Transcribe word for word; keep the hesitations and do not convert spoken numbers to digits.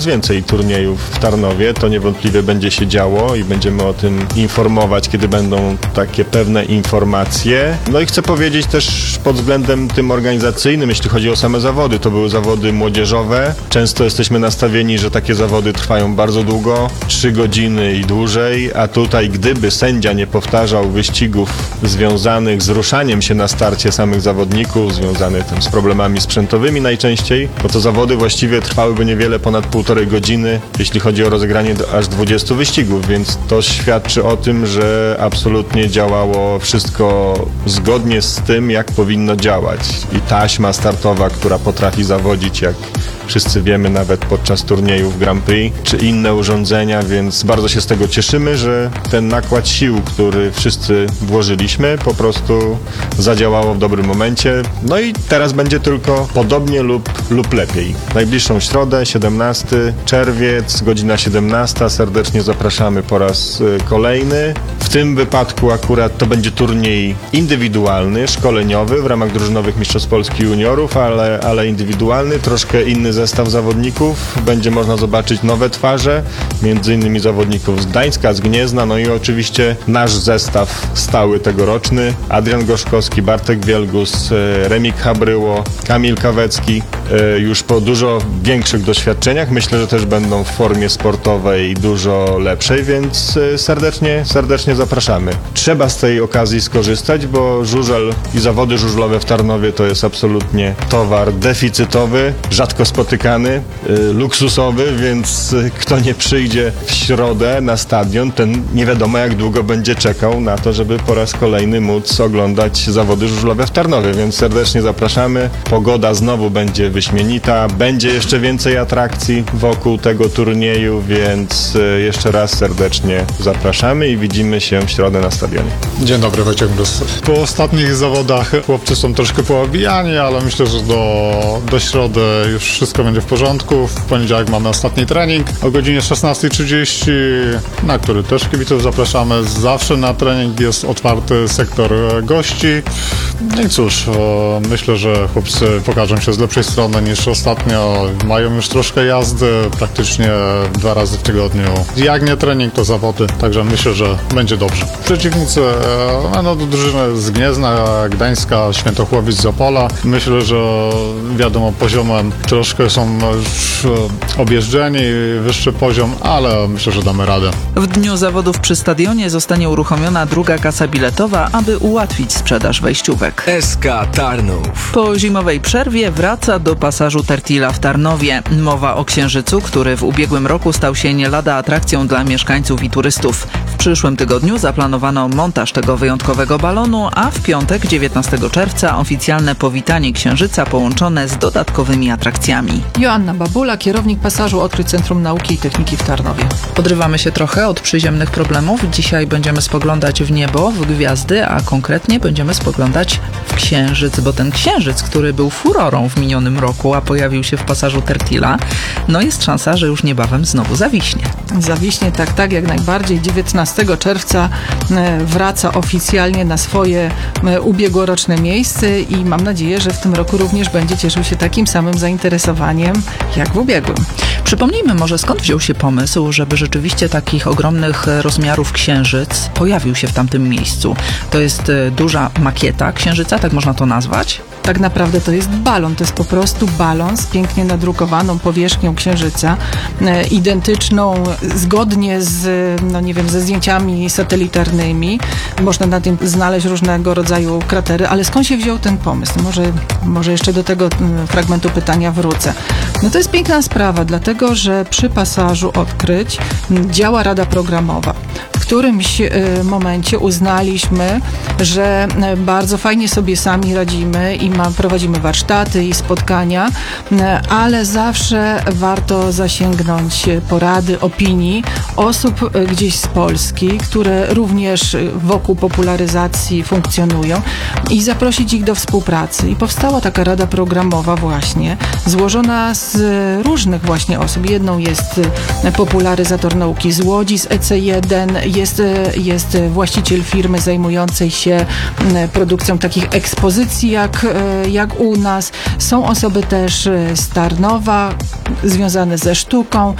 więcej turniejów w Tarnowie. To niewątpliwie będzie się działo i będziemy o tym informować, kiedy będą takie pewne informacje. No i chcę powiedzieć też pod względem tym organizacyjnym, jeśli chodzi o same zawody, to były zawody młodzieżowe. Często jesteśmy nastawieni, że takie zawody trwają bardzo długo, trzy godziny i dłużej, a tutaj gdyby sędzia nie powtarzał wyścigów związanych z ruszaniem się na starcie samych zawodników, związanych tam z problemami sprzętowymi najczęściej, bo to zawody właściwie trwałyby niewiele ponad półtorej godziny, jeśli chodzi o rozegranie aż dwudziestu wyścigów, więc to świadczy o tym, że absolutnie działało wszystko zgodnie z tym, jak powinno działać. I taśma startowa, która potrafi zawodzić, jak wszyscy wiemy, nawet podczas turniejów Grand Prix, czy inne urządzenia, więc bardzo się z tego cieszymy, że ten nakład sił, który wszyscy włożyliśmy, po prostu zadziałało w dobrym momencie. No i teraz będzie tylko podobnie lub, lub lepiej. Najbliższą środę, siedemnasty czerwiec, godzina siedemnasta. Serdecznie zapraszamy po raz kolejny. W tym wypadku akurat to będzie turniej indywidualny, szkoleniowy w ramach drużynowych Mistrzostw Polski Juniorów, ale, ale indywidualny, troszkę inny zestaw zawodników. Będzie można zobaczyć nowe twarze, między innymi zawodników z Gdańska, z Gniezna, no i oczywiście nasz zestaw stały tegoroczny. Adrian Gorzkowski, Bartek Wielgus, Remik Habryło, Kamil Kawecki, już po dużo większych doświadczeniach. Myślę, że też będą w formie sportowej dużo lepszej, więc serdecznie, serdecznie zapraszamy. Trzeba z tej okazji skorzystać, bo żużel i zawody żużlowe w Tarnowie to jest absolutnie towar deficytowy, rzadko spotykany, luksusowy, więc kto nie przyjdzie w środę na stadion, ten nie wiadomo jak długo będzie czekał na to, żeby po raz kolejny móc oglądać zawody żużlowe w Tarnowie, więc serdecznie zapraszamy. Pogoda znowu będzie wyśmienita, będzie jeszcze więcej atrakcji wokół tego turnieju, więc jeszcze raz serdecznie zapraszamy i widzimy się w środę na stadionie. Dzień dobry, Wojciech Mróz. Po ostatnich zawodach chłopcy są troszkę poobijani, ale myślę, że do, do środy już wszystko będzie w porządku. W poniedziałek mamy ostatni trening o godzinie szesnasta trzydzieści, na który też kibiców zapraszamy. Zawsze na trening jest otwarty sektor gości. No i cóż, myślę, że chłopcy pokażą się z lepszej strony niż ostatnio. Mają już troszkę jazdy, praktycznie dwa razy w tygodniu. Jak nie trening, to zawody, także myślę, że będzie dobrze. Przeciwnicy, no to drużyny z Gniezna, Gdańska, Świętochłowic z Opola. Myślę, że wiadomo, poziomem troszkę są już objeżdżeni, wyższy poziom, ale myślę, że damy radę. W dniu zawodów przy stadionie zostanie uruchomiona druga kasa biletowa, aby ułatwić sprzedaż wejściówek. S K Tarnów. Po zimowej przerwie wraca do pasażu Tertila w Tarnowie. Mowa o Księżycu, który w ubiegłym roku stał się nie lada atrakcją dla mieszkańców i turystów. W przyszłym tygodniu zaplanowano montaż tego wyjątkowego balonu, a w piątek, dziewiętnastego czerwca, oficjalne powitanie Księżyca połączone z dodatkowymi atrakcjami. Joanna Babula, kierownik pasażu Odkryć Centrum Nauki i Techniki w Tarnowie. Odrywamy się trochę od przyziemnych problemów. Dzisiaj będziemy spoglądać w niebo, w gwiazdy, a konkretnie będziemy spoglądać w Księżyc, bo ten Księżyc, który był furorą w minionym roku, a pojawił się w pasażu Tertila, no jest szansa, że już niebawem znowu zawiśnie. Zawiśnie, tak, tak, jak najbardziej. dziewiętnastego czerwca wraca oficjalnie na swoje ubiegłoroczne miejsce i mam nadzieję, że w tym roku również będzie cieszył się takim samym zainteresowaniem jak w ubiegłym. Przypomnijmy może, skąd wziął się pomysł, żeby rzeczywiście takich ogromnych rozmiarów Księżyc pojawił się w tamtym miejscu. To jest duża makieta Księżyca, tak można to nazwać? Tak naprawdę to jest balon, to jest po prostu balon z pięknie nadrukowaną powierzchnią Księżyca, e, identyczną zgodnie z, no nie wiem, ze zdjęciami satelitarnymi. Można na tym znaleźć różnego rodzaju kratery, ale skąd się wziął ten pomysł? Może, może jeszcze do tego m, fragmentu pytania wrócę. No to jest piękna sprawa, dlatego że przy pasażu Odkryć m, działa rada programowa. W którymś y, momencie uznaliśmy, że y, bardzo fajnie sobie sami radzimy i ma, prowadzimy warsztaty i spotkania, y, ale zawsze warto zasięgnąć porady, opinii osób y, gdzieś z Polski, które również wokół popularyzacji funkcjonują i zaprosić ich do współpracy. I powstała taka rada programowa właśnie, złożona z różnych właśnie osób. Jedną jest y, popularyzator nauki z Łodzi, z E C jeden, Jest, jest właściciel firmy zajmującej się produkcją takich ekspozycji jak, jak u nas. Są osoby też z Tarnowa związane ze sztuką.